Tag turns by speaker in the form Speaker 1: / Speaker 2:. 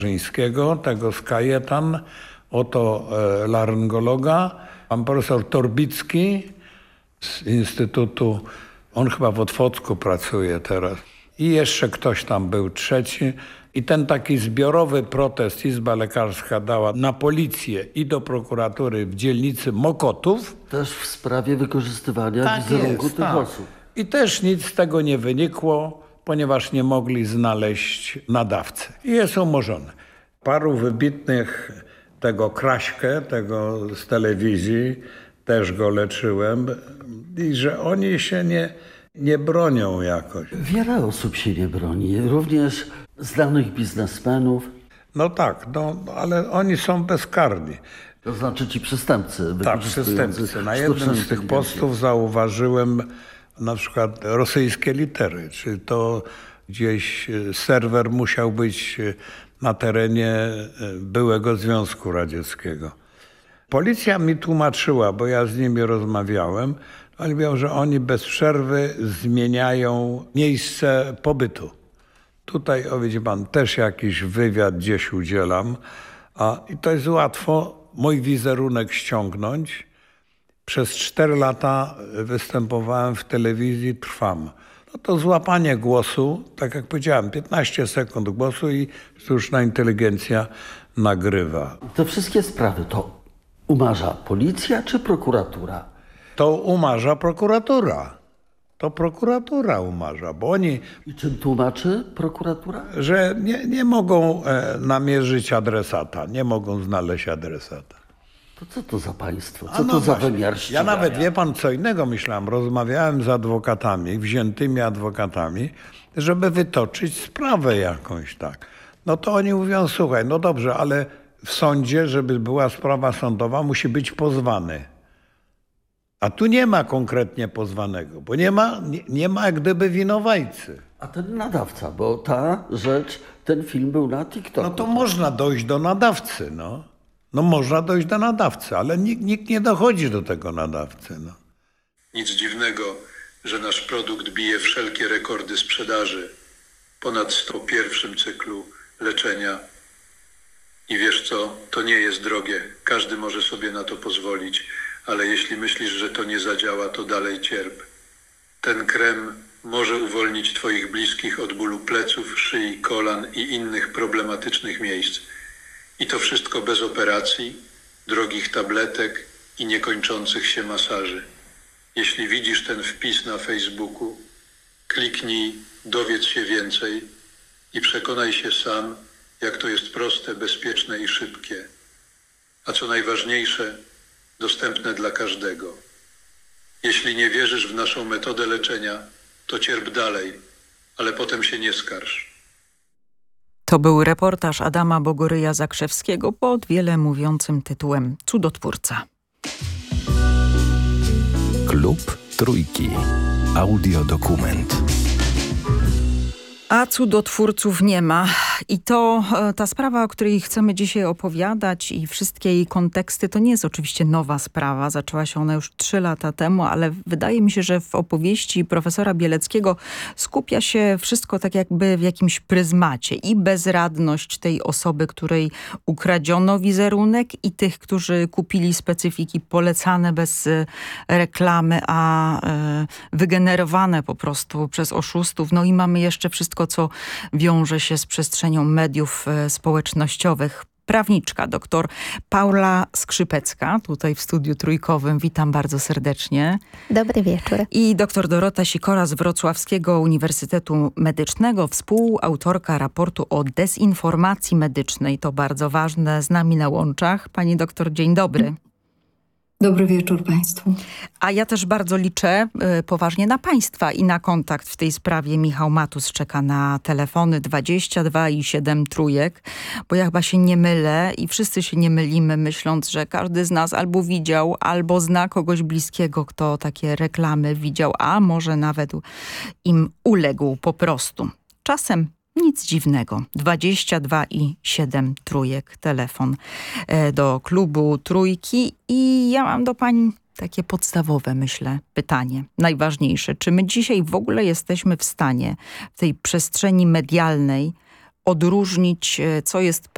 Speaker 1: Żyńskiego, tego z Kajetan, oto laryngologa, pan profesor Torbicki z Instytutu, on chyba w Otwocku pracuje teraz. I jeszcze ktoś tam był trzeci. I ten taki zbiorowy protest Izba Lekarska dała na policję i do prokuratury w dzielnicy Mokotów.
Speaker 2: Też w sprawie wykorzystywania wizerunku tych osób.
Speaker 1: I też nic z tego nie wynikło, ponieważ nie mogli znaleźć nadawcy. I jest umorzony. Paru wybitnych, tego Kraśkę, tego z telewizji, też go leczyłem. I że oni się nie bronią jakoś.
Speaker 2: Wiele osób się nie broni, również znanych biznesmenów.
Speaker 1: No tak, ale oni są bezkarni.
Speaker 2: To znaczy ci przestępcy.
Speaker 1: Tak, przestępcy. Na jednym z tych postów zauważyłem na przykład rosyjskie litery. Czy to gdzieś serwer musiał być na terenie byłego Związku Radzieckiego. Policja mi tłumaczyła, bo ja z nimi rozmawiałem, oni mówią, że oni bez przerwy zmieniają miejsce pobytu. Tutaj, widzi pan, też jakiś wywiad gdzieś udzielam. I to jest łatwo mój wizerunek ściągnąć. Przez 4 lata występowałem w telewizji Trwam. No to złapanie głosu, tak jak powiedziałem, 15 sekund głosu i sztuczna inteligencja nagrywa.
Speaker 2: Te wszystkie sprawy to umarza policja czy prokuratura?
Speaker 1: To umarza prokuratura. To prokuratura umarza, bo oni...
Speaker 2: I czym tłumaczy prokuratura?
Speaker 1: Że nie mogą namierzyć adresata, nie mogą znaleźć adresata.
Speaker 2: To co to za państwo? Co to za wymiar ścigania?
Speaker 1: Ja nawet, wie pan, co innego myślałem. Rozmawiałem z adwokatami, wziętymi adwokatami, żeby wytoczyć sprawę jakąś tak. No to oni mówią, słuchaj, no dobrze, ale w sądzie, żeby była sprawa sądowa, musi być pozwany. A tu nie ma konkretnie pozwanego, bo nie ma jak gdyby winowajcy.
Speaker 2: A ten nadawca, bo ta rzecz, ten film był na TikToku.
Speaker 1: No to można dojść do nadawcy, no. No można dojść do nadawcy, ale nikt nie dochodzi do tego nadawcy, no.
Speaker 3: Nic dziwnego, że nasz produkt bije wszelkie rekordy sprzedaży. Ponad 100 w pierwszym cyklu leczenia. I wiesz co, to nie jest drogie. Każdy może sobie na to pozwolić. Ale jeśli myślisz, że to nie zadziała, to dalej cierp. Ten krem może uwolnić twoich bliskich od bólu pleców, szyi, kolan i innych problematycznych miejsc. I to wszystko bez operacji, drogich tabletek i niekończących się masaży. Jeśli widzisz ten wpis na Facebooku, kliknij, dowiedz się więcej i przekonaj się sam, jak to jest proste, bezpieczne i szybkie. A co najważniejsze, dostępne dla każdego. Jeśli nie wierzysz w naszą metodę leczenia, to cierp dalej, ale potem się nie skarż.
Speaker 4: To był reportaż Adama Bogoryja-Zakrzewskiego pod wiele mówiącym tytułem Cudotwórca.
Speaker 5: Klub Trójki. Audiodokument.
Speaker 4: A cudotwórców nie ma. I to ta sprawa, o której chcemy dzisiaj opowiadać i wszystkie jej konteksty, to nie jest oczywiście nowa sprawa. Zaczęła się ona już 3 lata temu, ale wydaje mi się, że w opowieści profesora Bieleckiego skupia się wszystko tak jakby w jakimś pryzmacie. I bezradność tej osoby, której ukradziono wizerunek, i tych, którzy kupili specyfiki polecane bez reklamy, a wygenerowane po prostu przez oszustów. No i mamy jeszcze wszystko, co wiąże się z przestrzenią mediów społecznościowych. Prawniczka, doktor Paula Skrzypecka, tutaj w studiu trójkowym. Witam bardzo serdecznie.
Speaker 6: Dobry wieczór.
Speaker 4: I doktor Dorota Sikora z Wrocławskiego Uniwersytetu Medycznego, współautorka raportu o dezinformacji medycznej. To bardzo ważne, z nami na łączach. Pani doktor, dzień dobry.
Speaker 6: Dobry wieczór Państwu.
Speaker 4: A ja też bardzo liczę poważnie na Państwa i na kontakt w tej sprawie. Michał Matus czeka na telefony 22 i 7 trójek, bo ja chyba się nie mylę i wszyscy się nie mylimy, myśląc, że każdy z nas albo widział, albo zna kogoś bliskiego, kto takie reklamy widział, a może nawet im uległ po prostu. Czasem nic dziwnego. 22 i 7 trójek, telefon do klubu Trójki. I ja mam do pani takie podstawowe, myślę, pytanie. Najważniejsze. Czy my dzisiaj w ogóle jesteśmy w stanie w tej przestrzeni medialnej odróżnić, co jest